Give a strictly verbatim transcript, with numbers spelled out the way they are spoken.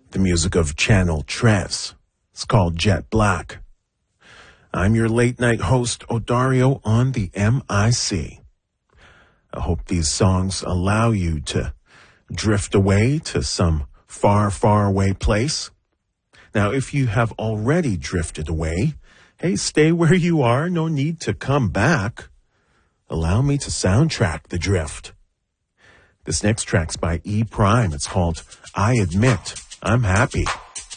the music of Channel Tres. It's called Jet Black. I'm your late-night host, Odario, on the M I C. I hope these songs allow you to drift away to some far, far away place. Now, if you have already drifted away, hey, stay where you are. No need to come back. Allow me to soundtrack the drift. This next track's by E Prime. It's called I Admit I'm Happy.